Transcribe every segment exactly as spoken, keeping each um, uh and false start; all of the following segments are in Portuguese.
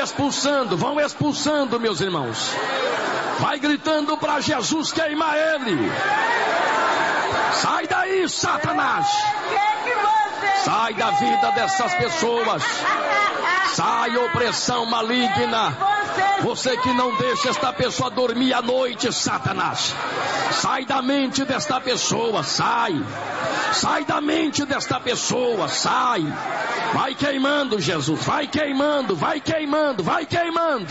expulsando, vão expulsando, meus irmãos. Vai gritando para Jesus, queima ele. Sai daí, Satanás. Sai da vida dessas pessoas. Sai, opressão maligna. Você que não deixa esta pessoa dormir à noite, Satanás. Sai da mente desta pessoa, sai. Sai da mente desta pessoa, sai. Vai queimando, Jesus, vai queimando, vai queimando, vai queimando.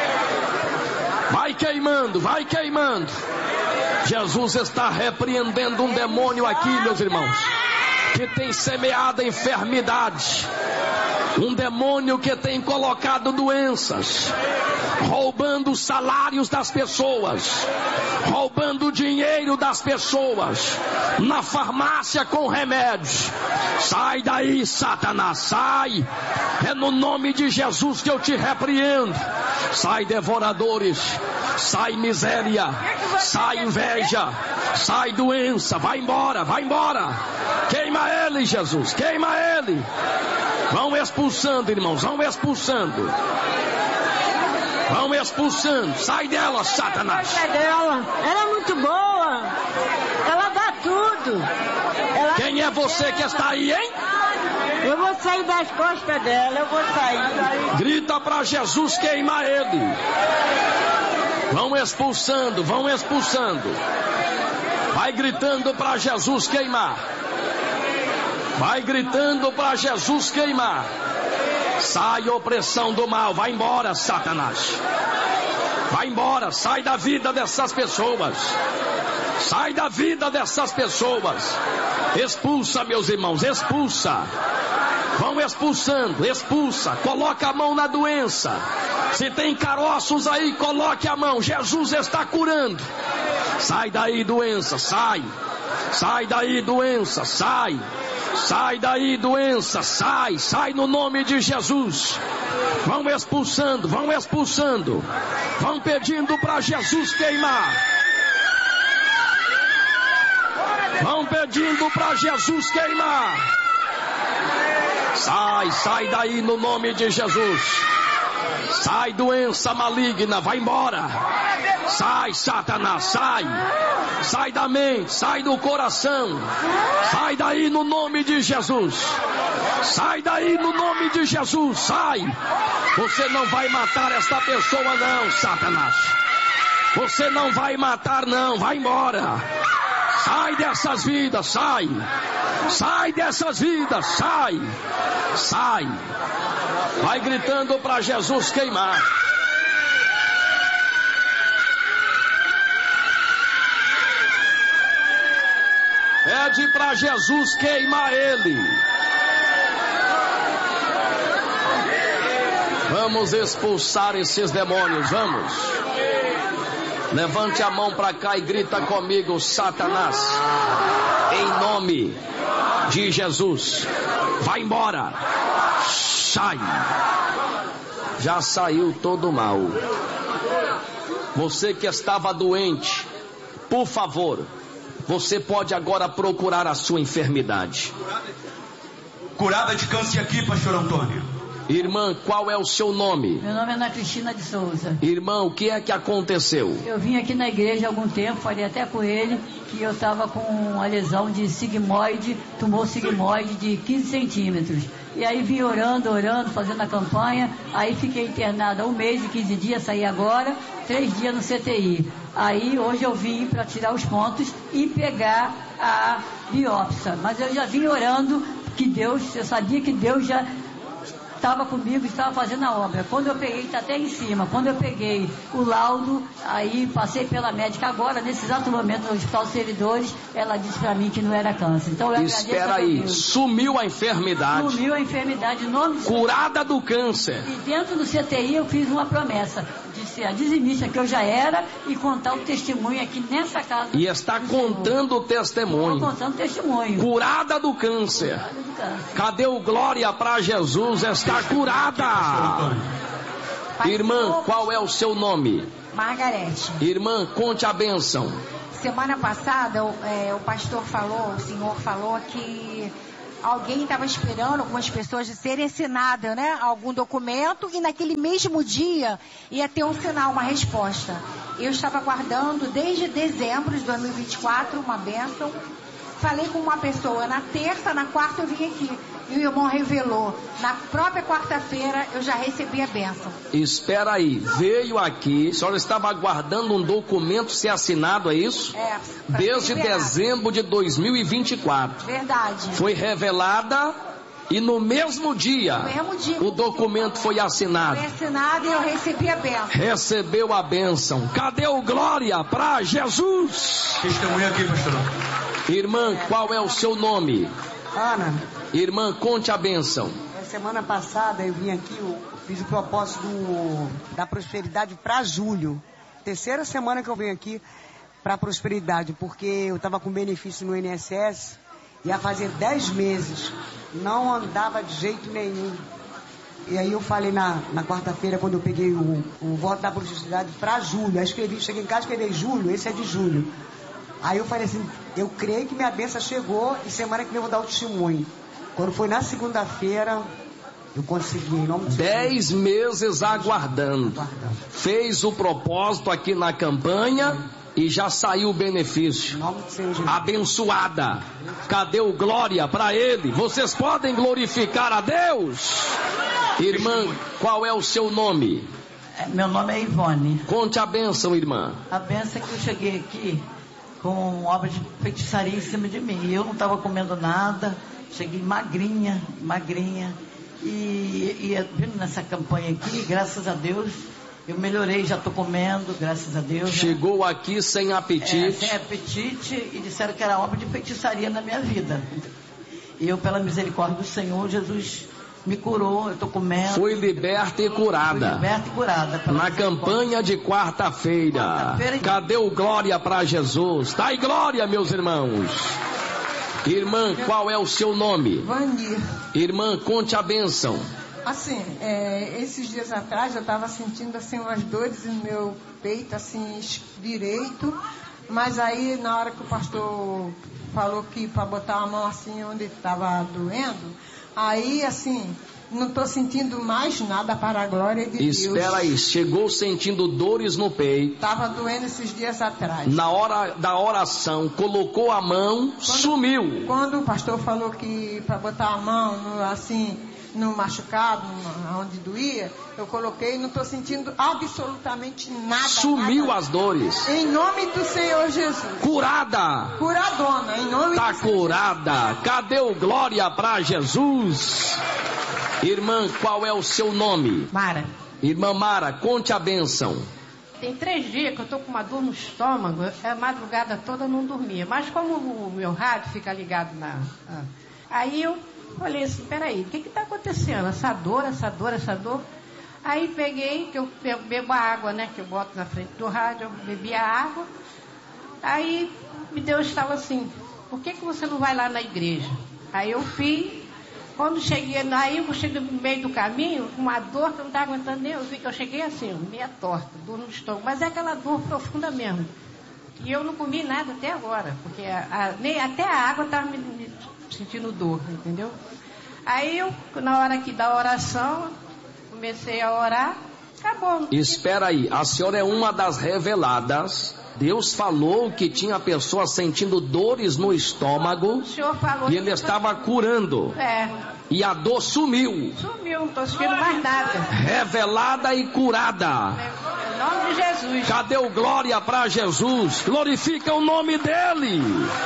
Vai queimando, vai queimando. Jesus está repreendendo um demônio aqui, meus irmãos, que tem semeado a enfermidade. Um demônio que tem colocado doenças, roubando os salários das pessoas, roubando o dinheiro das pessoas, na farmácia com remédios. Sai daí, Satanás, sai. É no nome de Jesus que eu te repreendo. Sai, devoradores. Sai, miséria. Sai, inveja. Sai, doença. Vai embora, vai embora. Queima ele, Jesus, queima ele. Vão expulsando, irmãos, vão expulsando. Vão expulsando. Sai dela, Satanás. Sai dela. Ela é muito boa. Ela dá tudo. Ela... Quem é você que está aí, hein? Eu vou sair das costas dela, eu vou sair. Grita para Jesus queimar ele. Vão expulsando, vão expulsando. Vai gritando para Jesus queimar. Vai gritando para Jesus queimar. Sai, opressão do mal. Vai embora, Satanás. Vai embora, sai da vida dessas pessoas. Sai da vida dessas pessoas. Expulsa, meus irmãos, expulsa. Vão expulsando, expulsa. Coloca a mão na doença. Se tem caroços aí, coloque a mão. Jesus está curando. Sai daí, doença, sai. Sai daí, doença, sai. Sai daí, doença, sai. Sai no nome de Jesus. Vão expulsando, vão expulsando. Vão pedindo para Jesus queimar. Vão pedindo para Jesus queimar. Sai, sai daí no nome de Jesus. Sai, doença maligna, vai embora. Sai, Satanás, sai. Sai da mente, sai do coração. Sai daí no nome de Jesus. Sai daí no nome de Jesus, sai. Você não vai matar esta pessoa não, Satanás. Você não vai matar não, vai embora. Sai dessas vidas, sai. Sai dessas vidas, sai. Sai. Vai gritando para Jesus queimar. Pede para Jesus queimar ele. Vamos expulsar esses demônios, vamos. Levante a mão para cá e grita comigo, Satanás, em nome de Jesus. Vai embora. Sai. Já saiu todo o mal. Você que estava doente, por favor, você pode agora procurar a sua enfermidade. Curada de câncer aqui, pastor Antônio. Irmã, qual é o seu nome? Meu nome é Ana Cristina de Souza. Irmã, o que é que aconteceu? Eu vim aqui na igreja há algum tempo, falei até com ele que eu estava com uma lesão de sigmoide, tumor sigmoide de quinze centímetros. E aí vim orando, orando, fazendo a campanha, aí fiquei internada um mês e quinze dias, saí agora, três dias no C T I. Aí hoje eu vim para tirar os pontos e pegar a biópsia. Mas eu já vim orando que Deus, eu sabia que Deus já estava comigo, estava fazendo a obra. Quando eu peguei, está até em cima, quando eu peguei o laudo, aí passei pela médica agora, nesse exato momento no Hospital Servidores, ela disse para mim que não era câncer. Então eu Espera aí, sumiu a enfermidade. Sumiu a enfermidade, em nome de curada do câncer. E dentro do C T I eu fiz uma promessa de ser a dizimista que eu já era e contar o testemunho aqui nessa casa. E está contando o testemunho. Estou contando o testemunho. Curada do câncer. Curada do câncer. Cadê o glória para Jesus? Está curada. Irmã, qual é o seu nome? Margarete. Irmã, conte a bênção. Semana passada o, é, o pastor falou, o senhor falou que alguém estava esperando, algumas pessoas, de serem assinadas, né? Algum documento, e naquele mesmo dia ia ter um sinal, uma resposta. Eu estava aguardando desde dezembro de dois mil e vinte e quatro uma bênção. Falei com uma pessoa na terça, na quarta eu vim aqui. E o irmão revelou. Na própria quarta-feira eu já recebi a bênção. Espera aí, veio aqui, a senhora estava aguardando um documento ser assinado, é isso? É. Desde dezembro de dois mil e vinte e quatro. Verdade. Foi revelada e no mesmo dia, no mesmo dia o documento foi assinado. Foi assinado e eu recebi a bênção. Recebeu a bênção. Cadê o glória para Jesus? Testemunha aqui, pastor. Irmã, qual é o seu nome? Ana. Irmã, conte a bênção. Semana passada eu vim aqui, eu fiz o propósito do, da prosperidade para julho. Terceira semana que eu venho aqui para prosperidade, porque eu estava com benefício no I N S S, ia fazer dez meses, não andava de jeito nenhum. E aí eu falei na, na quarta-feira, quando eu peguei o, o voto da prosperidade para julho, aí escrevi, cheguei em casa e escrevi julho, esse é de julho. Aí eu falei assim, eu creio que minha bênção chegou e semana que vem eu vou dar o testemunho. Quando foi na segunda-feira, eu consegui, em nome de Dez meses aguardando. aguardando. Fez o propósito aqui na campanha e já saiu o benefício. Em nome de Senhor Jesus. Abençoada. Cadê o glória para ele? Vocês podem glorificar a Deus? Irmã, qual é o seu nome? Meu nome é Ivone. Conte a bênção, irmã. A bênção é que eu cheguei aqui com obra de feitiçaria em cima de mim. Eu não estava comendo nada, cheguei magrinha, magrinha. E, e vindo nessa campanha aqui, graças a Deus, eu melhorei, já estou comendo, graças a Deus. Chegou né? aqui sem apetite. É, sem apetite, e disseram que era obra de feitiçaria na minha vida. E eu, pela misericórdia do Senhor, Jesus me curou, eu estou comendo. Foi liberta e curada. Fui liberta e curada. Na campanha de quarta-feira. Quarta Cadê o glória para Jesus? Tá aí glória, meus irmãos. Irmã, qual é o seu nome? Vanir. Irmã, conte a bênção. Assim, é, esses dias atrás eu estava sentindo assim umas dores no meu peito, assim, direito. Mas aí na hora que o pastor falou que para botar a mão assim onde estava doendo, aí assim, não estou sentindo mais nada para a glória de Deus. Espera aí, chegou sentindo dores no peito. Estava doendo esses dias atrás. Na hora da oração, colocou a mão, quando, sumiu. Quando o pastor falou que para botar a mão no, assim, no machucado, no, onde doía, eu coloquei e não estou sentindo absolutamente nada. Sumiu nada. as dores. Em nome do Senhor Jesus. Curada. Curadona, em nome tá do Senhor. curada. Cadê o glória para Jesus? Irmã, qual é o seu nome? Mara. Irmã Mara, conte a bênção. Tem três dias que eu tô com uma dor no estômago, a madrugada toda eu não dormia. Mas como o meu rádio fica ligado na... Ah, aí eu falei assim, peraí, o que que tá acontecendo? Essa dor, essa dor, essa dor. Aí peguei, que eu bebo a água, né, que eu boto na frente do rádio, eu bebi a água. Aí Deus estava assim, por que que você não vai lá na igreja? Aí eu fui. Quando cheguei, aí eu cheguei no meio do caminho, uma dor que eu não estava aguentando nem, eu vi que eu cheguei assim, meia torta, dor no estômago, mas é aquela dor profunda mesmo. E eu não comi nada até agora, porque a, a, nem, até a água estava me, me sentindo dor, entendeu? Aí eu, na hora aqui da oração, comecei a orar, acabou. Espera aí, a senhora é uma das reveladas. Deus falou que tinha pessoas sentindo dores no estômago. O senhor falou e ele estava curando. É. E a dor sumiu. Sumiu, não estou sentindo mais nada. Revelada e curada. Em nome de Jesus. Cadê o glória para Jesus? Glorifica o nome dele.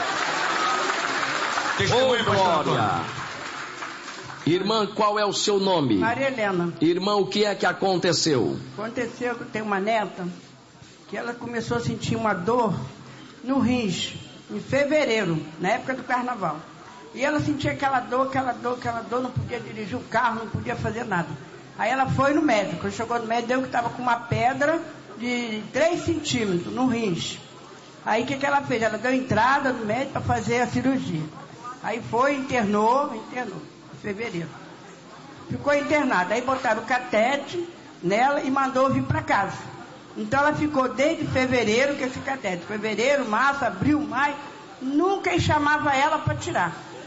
Ô, glória. Irmã, qual é o seu nome? Maria Helena. Irmã, o que é que aconteceu? Aconteceu que eu tenho uma neta que ela começou a sentir uma dor no rins, em fevereiro, na época do carnaval. E ela sentia aquela dor, aquela dor, aquela dor, não podia dirigir o carro, não podia fazer nada. Aí ela foi no médico, quando chegou no médico, deu que estava com uma pedra de três centímetros no rins. Aí o que, que ela fez? Ela deu entrada no médico para fazer a cirurgia. Aí foi, internou, internou, em fevereiro. Ficou internada, aí botaram o catete nela e mandou vir para casa. Então ela ficou desde fevereiro com esse catéter. Fevereiro, março, abril, maio, nunca chamava ela para tirar.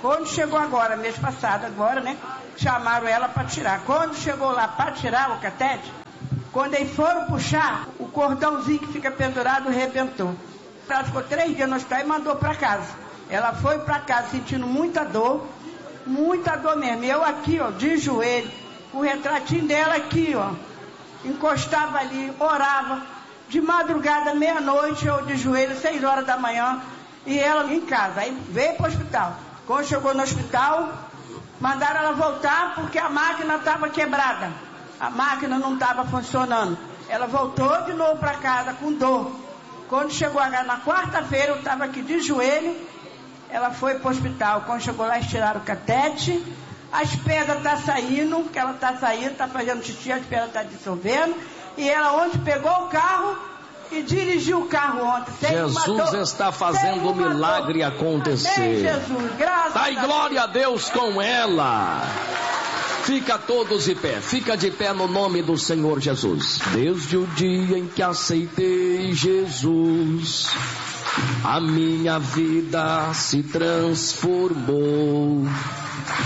Quando chegou agora, mês passado, agora, né? Chamaram ela para tirar. Quando chegou lá para tirar o catete, quando eles foram puxar, o cordãozinho que fica pendurado rebentou. Ela ficou três dias no hospital e mandou para casa. Ela foi para casa sentindo muita dor, muita dor mesmo. Eu aqui, ó, de joelho, o retratinho dela aqui, ó, encostava ali, orava. De madrugada, meia-noite, eu de joelho, seis horas da manhã, e ela em casa. Aí veio para o hospital. Quando chegou no hospital, mandaram ela voltar porque a máquina estava quebrada. A máquina não estava funcionando. Ela voltou de novo para casa com dor. Quando chegou na quarta-feira, eu estava aqui de joelho. Ela foi para o hospital. Quando chegou lá, eles tiraram o catete. As pedras estão saindo, que ela está saindo, está fazendo xixi, as pedras estão dissolvendo. E ela ontem pegou o carro e dirigiu o carro ontem. Jesus está fazendo o milagre acontecer. Amém, Jesus, graças a Deus. Dai glória a Deus com ela. Fica todos de pé, fica de pé no nome do Senhor Jesus. Desde o dia em que aceitei Jesus, a minha vida se transformou.